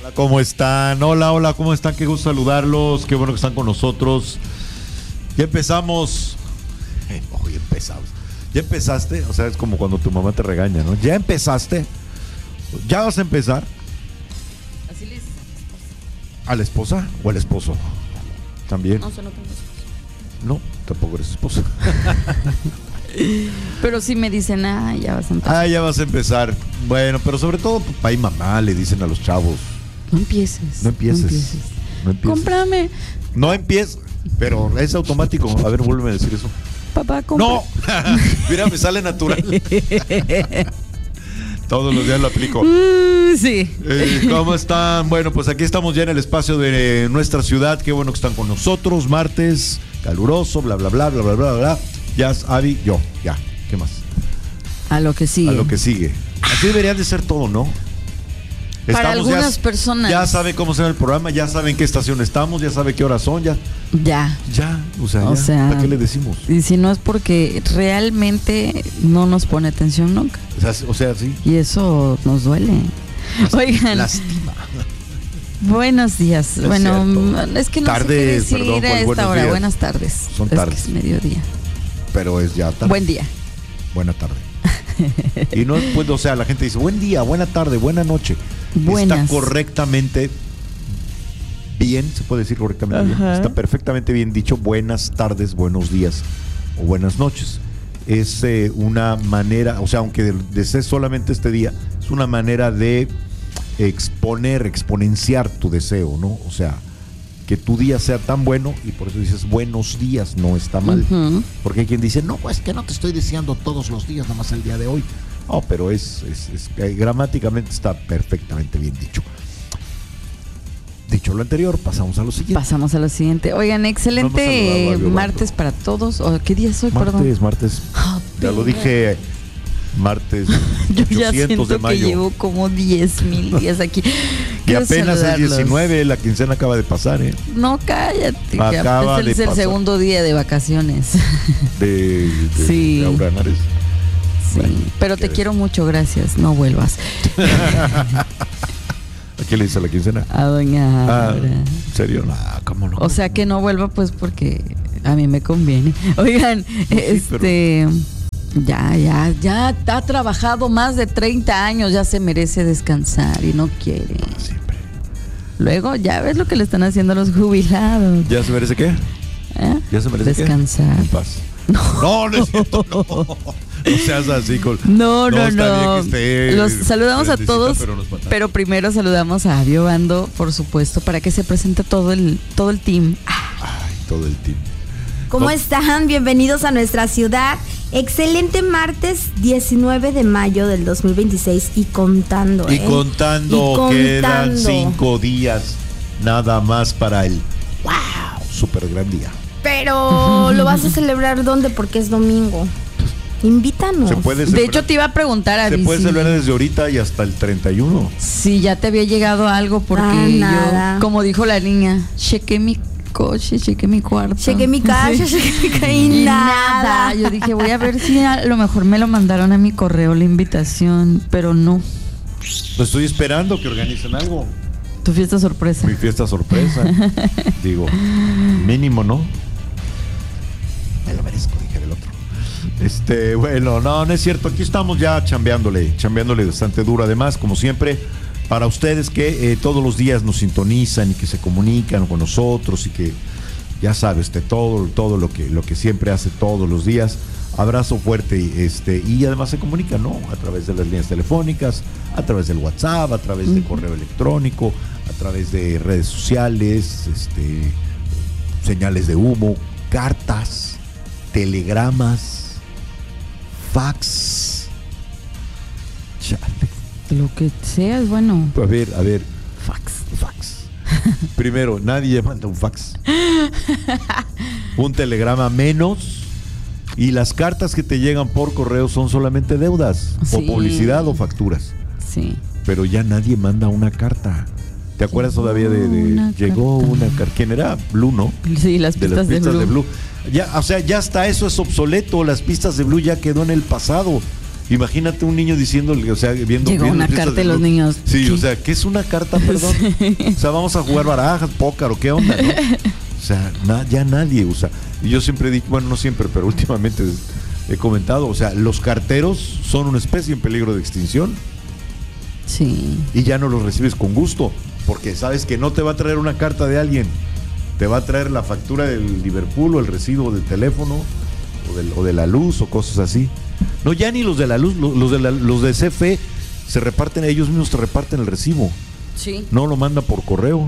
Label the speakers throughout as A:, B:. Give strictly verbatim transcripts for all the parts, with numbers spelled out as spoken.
A: Hola, ¿cómo están? Hola, hola, ¿cómo están? Qué gusto saludarlos, qué bueno que están con nosotros. Ya empezamos. Eh, hoy empezamos. ¿Ya empezaste? O sea, es como cuando tu mamá te regaña, ¿no? ¿Ya empezaste? ¿Ya vas a empezar?
B: Así le dices
A: ¿A la esposa o al esposo? También.
B: No, eso no tengo esposo.
A: No, tampoco eres esposa.
B: Pero sí me dicen, ah, ya vas a empezar.
A: Ah, ya vas a empezar. Bueno, pero sobre todo papá y mamá le dicen a los chavos.
B: No empieces.
A: No empieces.
B: No empieces.
A: No empieces.
B: Cómprame.
A: No empieces. Pero es automático. A ver, vuélveme a decir eso.
B: Papá, compra.
A: ¡No! Mira, me sale natural. Todos los días lo aplico.
B: Uh, sí.
A: Eh, ¿Cómo están? Bueno, pues aquí estamos ya en el espacio de nuestra ciudad. Qué bueno que están con nosotros. Martes, caluroso, bla, bla, bla, bla, bla, bla, bla. Jazz, Abby, yo. Ya. ¿Qué más?
B: A lo que sigue.
A: A lo que sigue. Así debería de ser todo, ¿no?
B: Para
A: Estamos
B: algunas
A: ya,
B: personas.
A: Ya saben cómo será el programa, ya saben qué estación estamos, ya saben qué horas son, ya.
B: Ya.
A: Ya, o sea,
B: O
A: ya,
B: sea,
A: ¿para qué le decimos?
B: Y si no es porque realmente no nos pone atención nunca.
A: O sea, o sea sí.
B: Y eso nos duele.
A: Last-
B: Oigan.
A: Lastima.
B: Buenos días.
A: Es
B: bueno,
A: cierto.
B: es que no
A: Tardes,
B: sé qué decir
A: perdón por
B: a
A: el
B: esta
A: buenos
B: hora.
A: días.
B: Buenas tardes.
A: Son
B: Es
A: tardes.
B: que es mediodía.
A: Pero es ya tarde.
B: Buen día.
A: Buena tarde. Y no pues, o sea, la gente dice buen día, buena tarde, buena noche.
B: Buenas.
A: Está correctamente bien, se puede decir correctamente bien.
B: Ajá.
A: Está perfectamente bien dicho buenas tardes, buenos días o buenas noches. Es eh, una manera, o sea, aunque desees solamente este día, es una manera de exponer, exponenciar tu deseo, ¿no? O sea, que tu día sea tan bueno y por eso dices buenos días, no está mal.
B: Uh-huh.
A: Porque hay quien dice, no, pues que no te estoy deseando todos los días, nada más el día de hoy. No, pero es, es, es eh, gramáticamente está perfectamente bien dicho. Dicho lo anterior, pasamos a lo siguiente.
B: Pasamos a lo siguiente. Oigan, excelente
A: Vamos a saludar a
B: martes para todos. ¿O ¿Qué día es hoy, perdón?
A: Martes, martes.
B: Ah,
A: Ya lo dije, martes
B: Yo ya
A: ochocientos
B: siento
A: de
B: que
A: mayo.
B: llevo como diez mil días aquí.
A: Y
B: Quiero
A: apenas el
B: saludarlos.
A: diecinueve, la quincena acaba de pasar, ¿eh?
B: No, cállate. que
A: Acaba
B: apenas
A: de
B: es el
A: pasar.
B: segundo día de vacaciones.
A: De, de,
B: Sí.
A: de Aura Nares.
B: Sí,
A: Bueno,
B: pero te
A: ¿qué?
B: quiero mucho, gracias. No vuelvas.
A: ¿A qué le dice la quincena?
B: A doña
A: Ah,
B: Aura.
A: ¿en serio? No, ¿cómo no?
B: O sea que no vuelva pues porque a mí me conviene. Oigan,
A: sí,
B: este ya, ya, ya ha trabajado más de treinta años, ya se merece descansar y no quiere.
A: Siempre.
B: Luego ya ves lo que le están haciendo a los jubilados.
A: ¿Ya se merece qué?
B: ¿Eh?
A: ¿Ya se merece
B: Descansar.
A: qué? En paz. No, no, no es cierto, no. No seas así con...
B: No, no,
A: está bien
B: no.
A: que esté
B: Los saludamos a
A: grandecita,
B: todos,
A: pero, nos mata.
B: pero primero saludamos a Abby Obando, por supuesto, para que se presente todo el todo el team.
A: Ay, todo el team.
C: ¿Cómo
A: No.
C: están? Bienvenidos a nuestra ciudad. Excelente martes diecinueve de mayo del dos mil veintiséis y contando.
A: Y
C: ¿eh?
A: contando,
C: Y
A: quedan
C: contando.
A: cinco días nada más para el wow, super gran día.
C: Pero lo vas a celebrar ¿dónde? Porque es domingo. Invítanos.
A: Se puede
B: De
A: celebrar,
B: hecho, te iba a preguntar a
A: se
B: Abby
A: puede
B: si-
A: celebrar desde ahorita y hasta el treinta y uno.
B: si ya te había llegado algo, porque
C: Ah, nada.
B: yo, como dijo la niña, chequé mi coche, chequé mi cuarto.
C: Chequé mi casa,
B: Sí.
C: chequé mi casa y
B: Y
C: nada.
B: nada. Yo dije, voy a ver si a lo mejor me lo mandaron a mi correo la invitación, pero no.
A: Pues estoy esperando que organicen algo.
B: Tu fiesta sorpresa.
A: Mi fiesta sorpresa. Digo, mínimo, ¿no? Me lo merezco, dije del otro. Este, bueno, no, no es cierto. Aquí estamos ya chambeándole, chambeándole bastante duro. Además, como siempre, para ustedes que eh, todos los días nos sintonizan y que se comunican con nosotros y que ya sabes, de todo, todo lo que, lo que siempre hace todos los días. Abrazo fuerte y, este, y además se comunican, ¿no? A través de las líneas telefónicas, a través del WhatsApp, a través de correo electrónico, a través de redes sociales, este, señales de humo, cartas, telegramas, fax. Chale.
B: Lo que sea es bueno.
A: A ver, a ver,
B: Fax.
A: fax. Primero, nadie manda un fax. Un telegrama menos. Y las cartas que te llegan por correo son solamente deudas,
B: Sí.
A: o publicidad o facturas.
B: Sí.
A: Pero ya nadie manda una carta. ¿Te acuerdas
B: Llegó
A: todavía de, de-
B: una
A: llegó
B: carta.
A: una carta? ¿Quién era? Blue, ¿no?
B: Sí, las
A: De las
B: pistas de,
A: pistas
B: Blue.
A: de Blue. Ya, o sea, ya hasta eso es obsoleto. Las pistas de Blue ya quedó en el pasado. Imagínate un niño diciéndole, o sea, viendo...
B: Llegó
A: viendo
B: una
A: fiestas
B: carta de
A: club.
B: los niños.
A: Sí,
B: ¿Qué?
A: o sea, ¿qué es una carta, perdón? Sí. O sea, vamos a jugar barajas, póker o qué onda, ¿no? O sea, na, ya nadie usa. Y yo siempre digo, bueno, no siempre, pero últimamente he comentado, o sea, los carteros son una especie en peligro de extinción.
B: Sí.
A: Y ya no los recibes con gusto, porque sabes que no te va a traer una carta de alguien, te va a traer la factura del Liverpool o el recibo del teléfono o, del, o de la luz o cosas así. No, ya ni los de la luz, los de, la, los de C F E se reparten, ellos mismos te reparten el recibo.
B: Sí.
A: No lo manda por correo.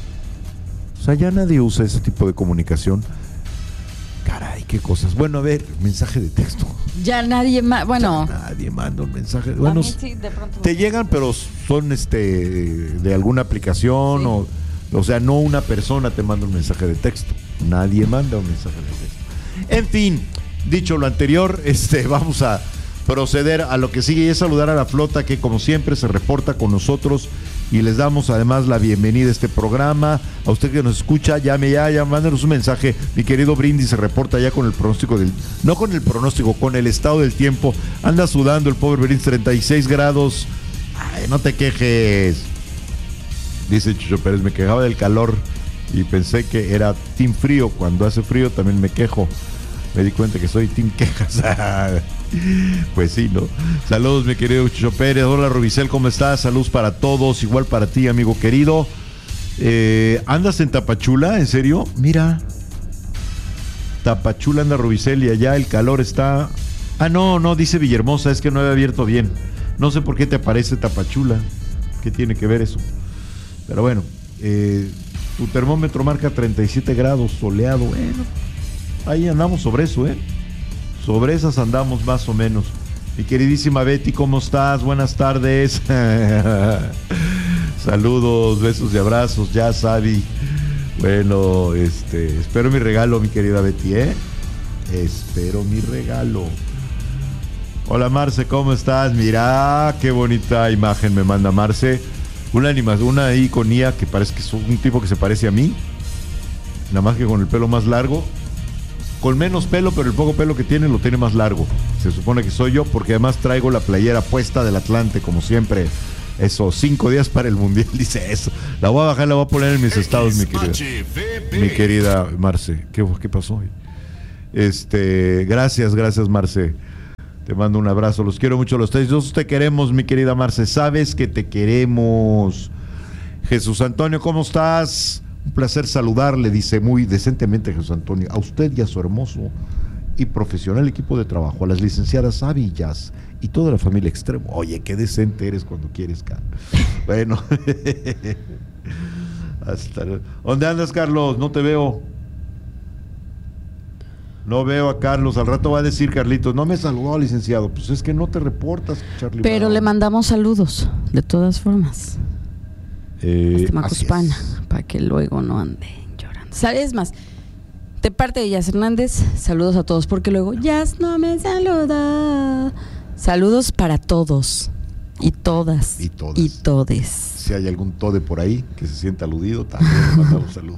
A: O sea, ya nadie usa ese tipo de comunicación. Caray, qué cosas. Bueno, a ver, mensaje de texto.
B: Ya nadie más, bueno.
A: Ya nadie manda un mensaje. Bueno,
B: sí, de pronto
A: te llegan, pero son este de alguna aplicación, sí. o, o sea, no una persona te manda un mensaje de texto. Nadie manda un mensaje de texto. En fin, dicho lo anterior, este, vamos a proceder a lo que sigue y es saludar a la flota que como siempre se reporta con nosotros y les damos además la bienvenida a este programa. A usted que nos escucha, llame ya, ya, mándenos un mensaje. Mi querido Brindis se reporta ya con el pronóstico del, no con el pronóstico, con el estado del tiempo. Anda sudando el pobre Brindis, treinta y seis grados. Ay, no te quejes. Dice Chucho Pérez, me quejaba del calor y pensé que era team frío. Cuando hace frío también me quejo. Me di cuenta que soy team quejas. Pues sí, ¿no? Saludos, mi querido Chucho Pérez. Hola, Rubicel, ¿cómo estás? Saludos para todos, igual para ti, amigo querido. Eh, ¿Andas en Tapachula? ¿En serio? Mira. Tapachula anda Rubicel y allá el calor está... Ah, no, no, dice Villahermosa, es que no había abierto bien. No sé por qué te aparece Tapachula. ¿Qué tiene que ver eso? Pero bueno, eh, tu termómetro marca treinta y siete grados, soleado. Bueno, ahí andamos sobre eso, ¿eh? Sobre esas andamos más o menos. Mi queridísima Betty, ¿cómo estás? Buenas tardes. Saludos, besos y abrazos, ya Sabi. Bueno, este, espero mi regalo, mi querida Betty, ¿eh? Espero mi regalo. Hola Marce, ¿cómo estás? Mira, qué bonita imagen me manda Marce. Una animación, una iconía que parece que es un tipo que se parece a mí. Nada más que con el pelo más largo. Con menos pelo, pero el poco pelo que tiene lo tiene más largo. Se supone que soy yo, porque además traigo la playera puesta del Atlante, como siempre. Eso, cinco días para el Mundial, dice eso. La voy a bajar, la voy a poner en mis estados, mi querida. Mi querida Marce. ¿Qué, qué pasó? Este, gracias, gracias, Marce. Te mando un abrazo, los quiero mucho los tres. Nosotros te queremos, mi querida Marce. Sabes que te queremos. Jesús Antonio, ¿cómo estás? Un placer saludarle, dice muy decentemente Jesús Antonio, a usted y a su hermoso y profesional equipo de trabajo, a las licenciadas Avillas y toda la familia Extremo. Oye, qué decente eres cuando quieres, Carlos. Bueno, hasta... ¿Dónde andas, Carlos? No te veo. No veo a Carlos. Al rato va a decir Carlitos, no me saludó, licenciado. Pues es que no te reportas, Charlie.
B: Pero Brown. Le mandamos saludos, de todas formas.
A: Eh,
B: Macuspana, para que luego no ande llorando. ¿Sabes más? De parte de Jazz Hernández, saludos a todos, porque luego Jazz no me saluda. Saludos para todos y todas
A: y, todas.
B: y todes.
A: Si hay algún tode por ahí que se sienta aludido, también le mandamos saludos.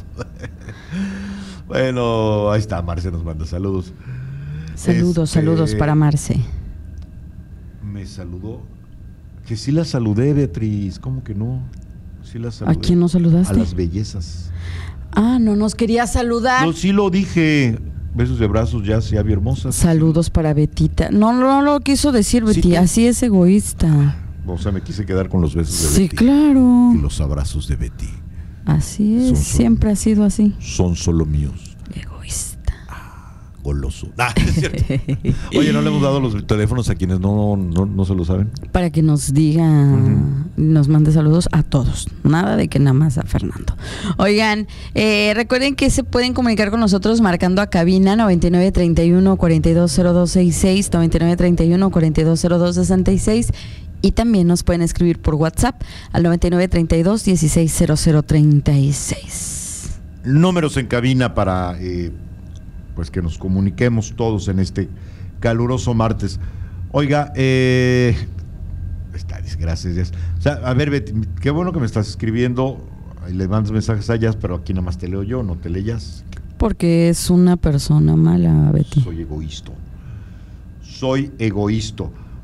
A: Bueno, ahí está, Marce nos manda saludos.
B: Saludos, este, saludos para Marce.
A: Me saludó. Que sí la saludé, Beatriz, ¿cómo que no? Sí la saludé.
B: ¿A quién no saludaste?
A: A las bellezas.
B: Ah, no nos quería saludar.
A: No, sí lo dije. Besos y abrazos, ya sea bien hermosas.
B: Saludos para Betita. No, no lo quiso decir Betty, sí, así es egoísta.
A: O sea, me quise quedar con los besos de
B: sí,
A: Betty.
B: Sí, claro.
A: Y los abrazos de Betty.
B: Así es,
A: son
B: siempre
A: solo,
B: ha sido así.
A: Son solo míos.
B: Egoísta.
A: Ah, goloso. Ah, es cierto. Oye, ¿no le hemos dado los teléfonos a quienes no, no, no se lo saben?
B: Para que nos diga, uh-huh. nos mande saludos a todos. Nada de que nada más a Fernando. Oigan, eh, recuerden que se pueden comunicar con nosotros marcando a cabina noventa y nueve treinta y uno cuarenta y dos cero dos sesenta y seis, noventa y nueve treinta y uno cuarenta y dos cero dos sesenta y seis. Y también nos pueden escribir por WhatsApp al noventa y nueve treinta y dos dieciséis cero cero treinta y seis.
A: Números en cabina para eh, pues que nos comuniquemos todos en este caluroso martes. Oiga, eh, está, gracias. O sea, a ver, Betty, qué bueno que me estás escribiendo. Y le mandas mensajes a ellas, pero aquí nada más te leo yo, no te leas.
B: Porque es una persona mala, Betty.
A: Soy egoísta. Soy egoísta.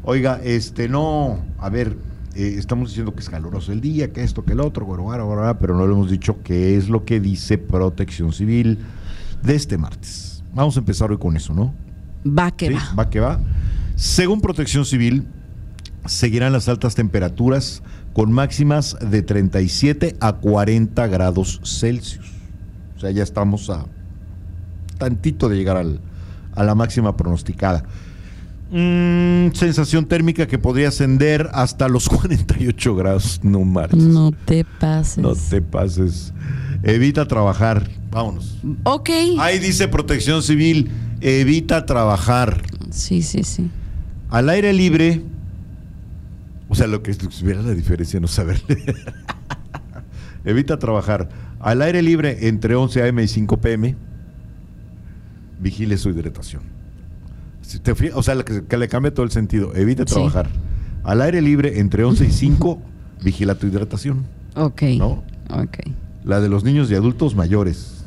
A: Oiga, este, no, a ver, eh, estamos diciendo que es caluroso el día, que esto, que el otro, bueno, bueno, bueno, pero no le hemos dicho qué es lo que dice Protección Civil de este martes. Vamos a empezar hoy con eso, ¿no?
B: Va que
A: ¿Sí?
B: va.
A: Va que va. Según Protección Civil, seguirán las altas temperaturas con máximas de treinta y siete a cuarenta grados Celsius. O sea, ya estamos a tantito de llegar al, a la máxima pronosticada. Mm, sensación térmica que podría ascender hasta los cuarenta y ocho grados. No marches.
B: No te pases.
A: No te pases. Evita trabajar. Vámonos.
B: Ok.
A: Ahí dice Protección Civil, evita trabajar.
B: Sí, sí, sí.
A: Al aire libre, o sea, lo que hubiera la diferencia no saber leer. Evita trabajar. Al aire libre entre once a eme y cinco pe eme, vigile su hidratación. Si te fijas, o sea, que, que le cambie todo el sentido. Evita
B: Sí.
A: trabajar. Al aire libre entre once y cinco, vigila tu hidratación.
B: Ok.
A: ¿No?
B: Ok.
A: La de los niños y adultos mayores.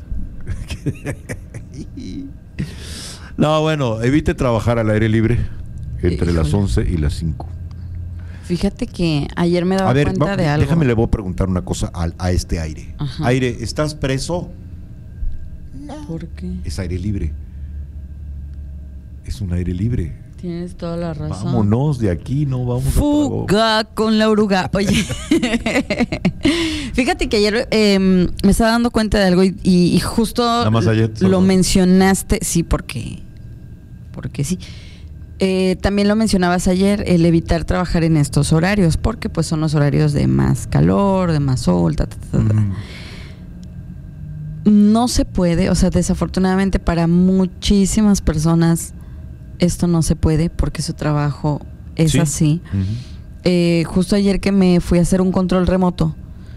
A: No, bueno, evite trabajar al aire libre entre
B: Híjole.
A: las once y las cinco.
B: Fíjate que ayer me daba
A: A ver,
B: cuenta
A: va-
B: de algo.
A: déjame le voy a preguntar una cosa a, a este aire.
B: Ajá.
A: Aire, ¿estás preso?
B: ¿Por qué?
A: Es aire libre. Es un aire libre.
B: Tienes toda la razón.
A: Vámonos de aquí, no vamos a trabajar.
B: Fuga con la oruga. Oye, fíjate que ayer eh, me estaba dando cuenta de algo y, y- y justo
A: Nada más ayer,
B: lo
A: solo.
B: mencionaste. Sí, porque, porque sí. Eh, también lo mencionabas ayer, el evitar trabajar en estos horarios, porque pues son los horarios de más calor, de más sol, ta, ta, ta, ta.
A: Mm.
B: No se puede, o sea, desafortunadamente para muchísimas personas esto no se puede porque su trabajo es
A: Sí.
B: así.
A: Ujú.
B: Eh, justo ayer que me fui a hacer un control remoto,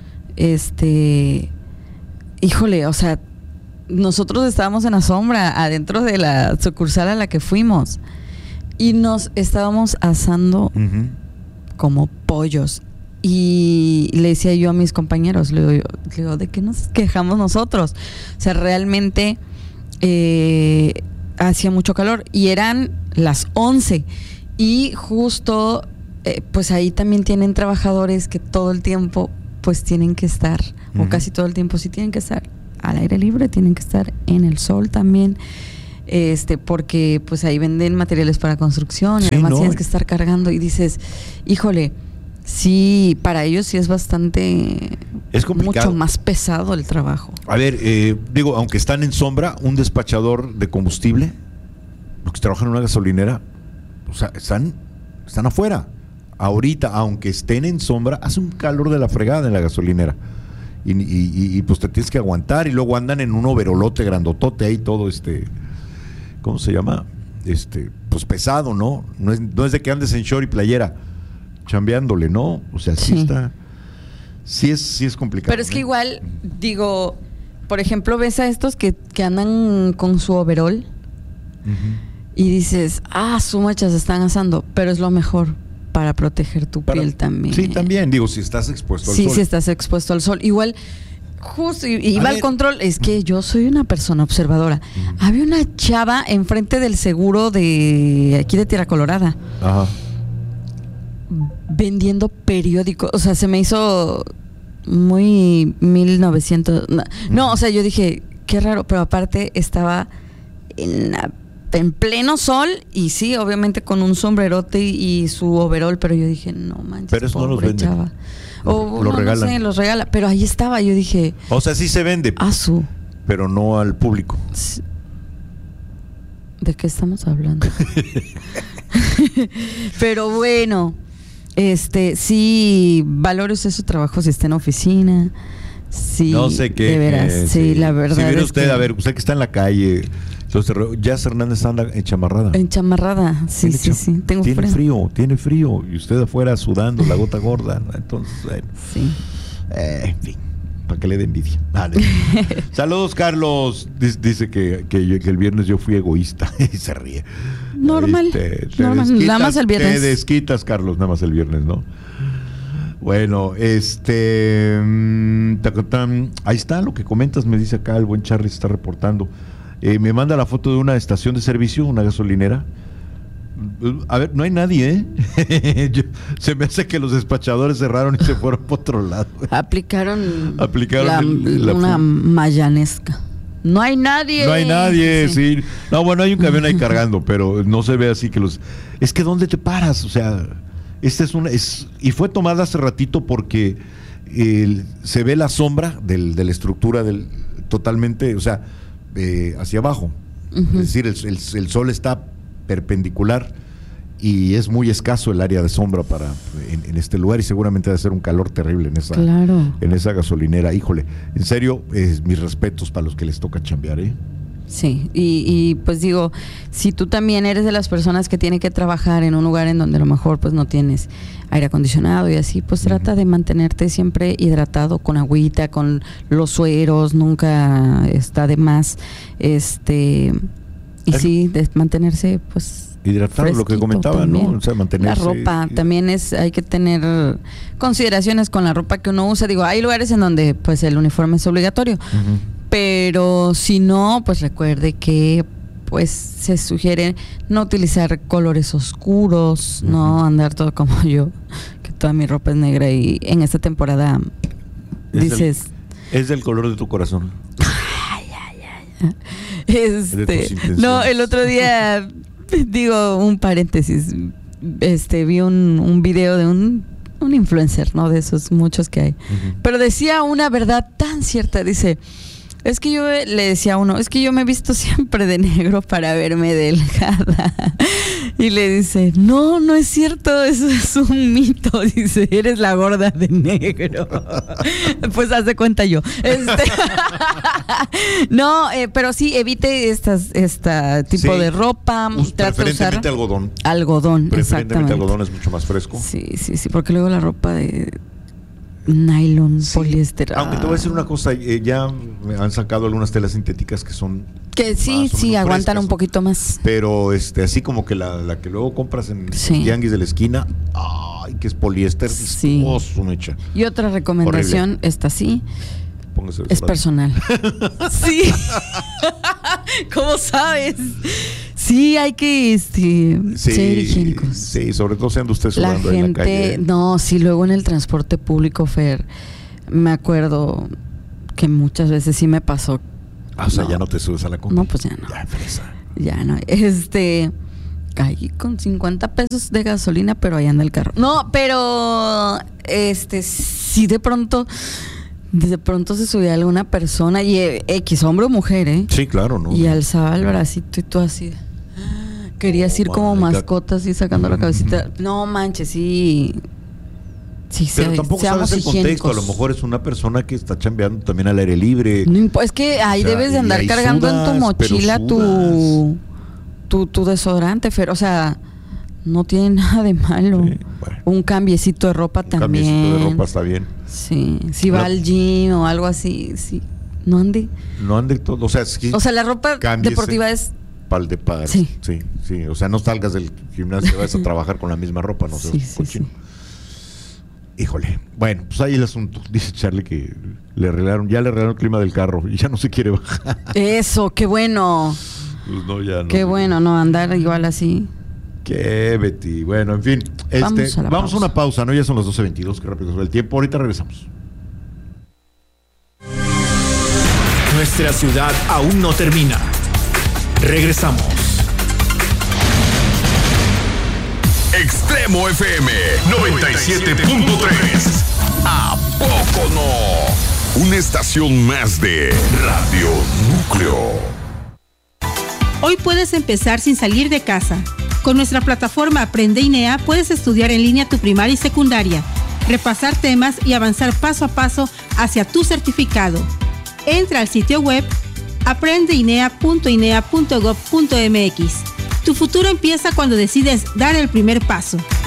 B: este, híjole, o sea, nosotros estábamos en la sombra, adentro de la sucursal a la que fuimos, y nos estábamos asando
A: Ujú.
B: como pollos. Y le decía yo a mis compañeros, le digo, le digo, ¿de qué nos quejamos nosotros? O sea, realmente eh, hacía mucho calor y eran las once y justo eh, pues ahí también tienen trabajadores que todo el tiempo pues tienen que estar,
A: Ujú.
B: o casi todo el tiempo sí tienen que estar al aire libre, tienen que estar en el sol también. Este, porque pues ahí venden materiales para construcción y
A: Sí,
B: además
A: no.
B: tienes que estar cargando y dices, híjole, sí, para ellos sí es bastante,
A: Es complicado.
B: mucho más pesado el trabajo.
A: A ver, eh, digo, aunque están en sombra, un despachador de combustible, los que trabajan en una gasolinera, o sea, están, están afuera. Ahorita, aunque estén en sombra, hace un calor de la fregada en la gasolinera. Y, y- y- y, pues te tienes que aguantar y luego andan en un overolote grandotote ahí todo este, ¿cómo se llama? Este, pues pesado, ¿no? No es, no es de que andes en short y playera chambeándole, ¿no? O sea, sí,
B: Sí.
A: está, sí es, sí es complicado.
B: Pero es que
A: ¿no?
B: igual, digo, por ejemplo, ves a estos que, que andan con su overol
A: Ujú.
B: y dices, ah, su macha se están asando, pero es lo mejor para proteger tu
A: Para-
B: piel también.
A: Sí, también, digo, si estás expuesto al
B: Sí,
A: sol.
B: si estás expuesto al sol. Igual, justo, y- y
A: A
B: iba al
A: ver.
B: control, es que yo soy una persona observadora. Había una chava enfrente del seguro de aquí de Tierra Colorada
A: Ajá.
B: vendiendo periódicos. O sea, se me hizo muy mil novecientos. No, no, o sea, yo dije, qué raro, pero aparte estaba en, la- en pleno sol y sí, obviamente con un sombrerote y, y su overol, pero yo dije, no manches,
A: Pero eso no los
B: pobre
A: venden.
B: chava.
A: Lo-
B: O
A: lo
B: no,
A: regalan.
B: no sé, los regala, pero ahí estaba, yo dije,
A: O sea, sí se vende,
B: ah, su.
A: pero no al público.
B: ¿De qué estamos hablando? Pero bueno, este, sí, valore usted su trabajo si está en oficina. Sí,
A: no sé qué.
B: de veras,
A: eh,
B: sí, la verdad.
A: Si viene
B: es
A: usted,
B: que
A: a ver, usted que está en la calle, los terro- Jazz Hernández anda en chamarrada.
B: En chamarrada, sí,
A: Tiene
B: sí,
A: cham-
B: sí. Tengo
A: tiene
B: frío.
A: frío, tiene frío. Y usted afuera sudando, la gota gorda. ¿no? Entonces, bueno,
B: Sí.
A: eh, en fin, para que le dé envidia. Ah, no. Saludos, Carlos. Dice, dice que, que, yo- que el viernes yo fui egoísta y se ríe.
B: Normal,
A: Este, te
B: normal,
A: desquitas-
B: nada más el viernes.
A: Te desquitas, Carlos, nada más el viernes, ¿no? Bueno, este. mm, tacatán, ahí está lo que comentas, me dice acá el buen Charlie, se está reportando. Eh, me manda la foto de una estación de servicio, una gasolinera. A ver, no hay nadie, ¿eh? Yo, se me hace que los despachadores cerraron y se fueron por otro lado.
B: Aplicaron,
A: Aplicaron
B: la,
A: el, la
B: una mayanesca. No hay nadie.
A: No hay nadie, sí.
B: sí.
A: No, bueno, hay un camión ahí cargando, pero no se ve así que los... Es que ¿dónde te paras? O sea, esta es una... Es... Y fue tomada hace ratito porque eh, se ve la sombra del, de la estructura del totalmente, o sea, eh, hacia abajo. Uh-huh. Es decir, el, el, el sol está perpendicular y es muy escaso el área de sombra para en, en este lugar y seguramente debe ser un calor terrible en esa,
B: claro.
A: en esa gasolinera. Híjole, en serio, eh, mis respetos para los que les toca chambear, ¿eh?
B: Sí, y, y pues digo, si tú también eres de las personas que tiene que trabajar en un lugar en donde a lo mejor pues no tienes aire acondicionado y así, pues uh-huh. trata de mantenerte siempre hidratado con agüita, con los sueros, nunca está de más, este, y ¿Eh? sí, de mantenerse pues
A: hidratado, lo que comentaba, también. ¿no? O sea, mantenerse.
B: La ropa también es, hay que tener consideraciones con la ropa que uno usa. Digo, hay lugares en donde pues el uniforme es obligatorio. Uh-huh. Pero si no, pues recuerde que pues se sugiere no utilizar colores oscuros, uh-huh. no andar todo como yo, que toda mi ropa es negra y en esta temporada
A: es
B: dices...
A: Del, es del color de tu corazón.
B: Ay, ay, ay. Este, no, el otro día, digo un paréntesis, este vi un, un video de un, un influencer, ¿no? De esos muchos que hay. Uh-huh. Pero decía una verdad tan cierta, dice... Es que yo le decía a uno, es que yo me he visto siempre de negro para verme delgada. Y le dice, no, no es cierto, eso es un mito. Dice, eres la gorda de negro. Pues haz de cuenta yo. Este no, eh, pero sí, evite estas, este tipo sí, de ropa.
A: Us, preferentemente usar algodón.
B: Algodón,
A: Preferentemente algodón es mucho más fresco.
B: Sí, sí, sí, porque luego la ropa de... nylon, sí. poliéster.
A: Aunque te voy a decir una cosa, eh, ya han sacado algunas telas sintéticas que son
B: que sí, sí, aguantan frescas, un poquito más.
A: Pero este, así como que la, la que luego compras en sí. el tianguis de la esquina, ay, que es poliéster,
B: sí.
A: oh, su mecha.
B: Y otra recomendación, horrible. Esta sí. Es personal. Sí. ¿Cómo sabes? Sí, hay que este,
A: sí,
B: ser higiénicos.
A: Sí, sobre todo siendo usted sudando
B: la gente,
A: en la calle.
B: No, sí, luego en el transporte público, Fer, me acuerdo que muchas veces sí me pasó.
A: Ah, o sea, no, ya no te subes a la compra.
B: No, pues ya no.
A: Ya, fresa.
B: Ya no. Este, ahí con cincuenta pesos de gasolina, pero ahí anda el carro. No, pero este, sí de pronto... De pronto se subía alguna persona y X, hombre o mujer, ¿eh?
A: Sí, claro, ¿no?
B: Y alzaba el bracito y tú así. Querías ir oh, como mascota así sacando la cabecita. No manches, sí. Sí,
A: pero
B: se,
A: tampoco sabes el contexto. A lo mejor es una persona que está chambeando también al aire libre.
B: No, es que ahí o sea, debes de andar cargando sudas, en tu mochila tu, tu, tu desodorante, Fer. O sea, no tiene nada de malo. Sí, bueno. Un cambiecito de ropa
A: un
B: también. Un
A: cambiecito de ropa está bien.
B: Sí, si va no. al gym o algo así, sí. No ande.
A: No ande todo. O sea, es que
B: o sea la ropa deportiva es.
A: Pal de par.
B: Sí.
A: sí, sí. O sea, no salgas del gimnasio y vas a trabajar con la misma ropa, no sé.
B: Sí, sí, sí.
A: Híjole. Bueno, pues ahí el asunto. Dice Charlie que le arreglaron, ya le arreglaron el clima del carro y ya no se quiere bajar.
B: Eso, qué bueno.
A: Pues no, ya no.
B: Qué bueno, no andar igual así.
A: Qué Betty. Bueno, en fin. Este, vamos a, vamos a una pausa, ¿no? Ya son las doce veintidós, qué rápido se va el tiempo. Ahorita regresamos.
D: Nuestra ciudad aún no termina. Regresamos.
E: Extremo F M noventa y siete punto tres. ¿A poco no? Una estación más de Radio Núcleo.
F: Hoy puedes empezar sin salir de casa. Con nuestra plataforma Aprende I N E A puedes estudiar en línea tu primaria y secundaria, repasar temas y avanzar paso a paso hacia tu certificado. Entra al sitio web aprende I N E A punto inea punto gob punto mx. Tu futuro empieza cuando decides dar el primer paso.